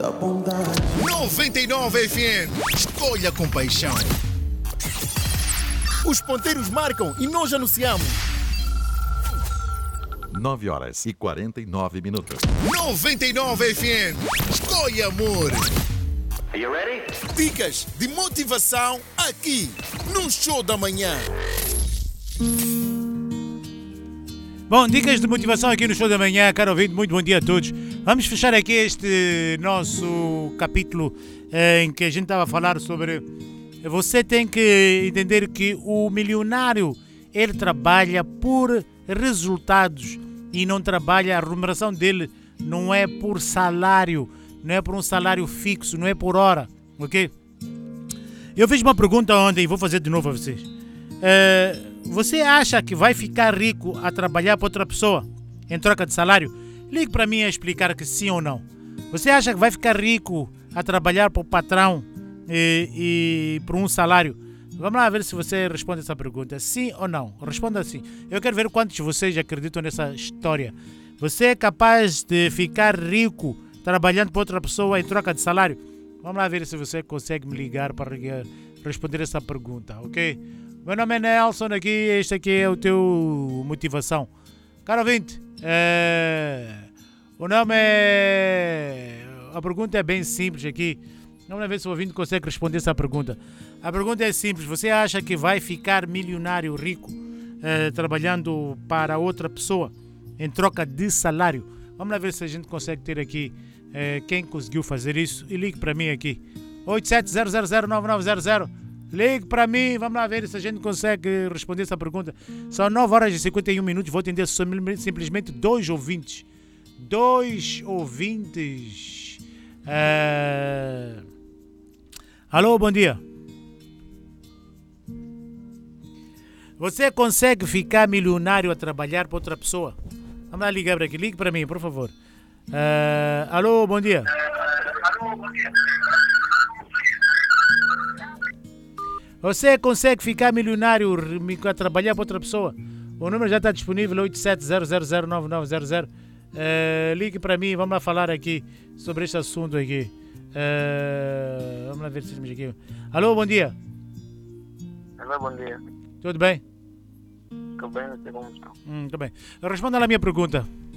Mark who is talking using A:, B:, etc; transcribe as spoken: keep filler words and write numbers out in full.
A: da bondade.
B: noventa e nove F M. Escolha com paixão.
C: Os ponteiros marcam e nós anunciamos.
D: nove horas e quarenta e nove minutos.
B: noventa e nove F M. Escolha amor.
E: Are you ready?
C: Dicas de motivação aqui no Show da Manhã.
F: Bom, dicas de motivação aqui no Show da Manhã, caro ouvinte, muito bom dia a todos. Vamos fechar aqui este nosso capítulo eh, em que a gente estava a falar sobre... Você tem que entender que o milionário, ele trabalha por resultados e não trabalha, a remuneração dele não é por salário, não é por um salário fixo, não é por hora, ok? Eu fiz uma pergunta ontem e vou fazer de novo a vocês. Uh, você acha que vai ficar rico a trabalhar para outra pessoa em troca de salário? Ligue para mim a explicar que sim ou não. Você acha que vai ficar rico a trabalhar para o patrão e, e por um salário? Vamos lá ver se você responde essa pergunta. Sim ou não? Responda sim. Eu quero ver quantos de vocês acreditam nessa história. Você é capaz de ficar rico trabalhando para outra pessoa em troca de salário? Vamos lá ver se você consegue me ligar para responder essa pergunta, ok? Meu nome é Nelson aqui, este aqui é o teu motivação. Caro ouvinte, é... o nome é... A pergunta é bem simples aqui. Vamos ver se o ouvinte consegue responder essa pergunta. A pergunta é simples. Você acha que vai ficar milionário rico eh, trabalhando para outra pessoa em troca de salário? Vamos lá ver se a gente consegue ter aqui eh, quem conseguiu fazer isso. E ligue para mim aqui. oito sete zero zero zero nove nove zero zero. Ligue para mim. Vamos lá ver se a gente consegue responder essa pergunta. São nove horas e cinquenta e um minutos. Vou atender simplesmente dois ouvintes. Dois ouvintes. Eh... Alô, bom dia. Você consegue ficar milionário a trabalhar para outra pessoa? Vamos lá ligar para aqui. Ligue para mim, por favor. Uh, alô, bom dia.
E: Alô, bom dia.
F: Você consegue ficar milionário a trabalhar para outra pessoa? O número já está disponível, oito sete zero zero zero nove nove zero zero. Uh, ligue para mim, vamos lá falar aqui sobre este assunto aqui. Uh, vamos lá ver se temos aqui. Alô, bom dia.
E: Alô, bom dia.
F: Tudo bem?
E: Tudo bem, não sei como estão.
F: Hum, tudo bem. Responda lá a minha pergunta.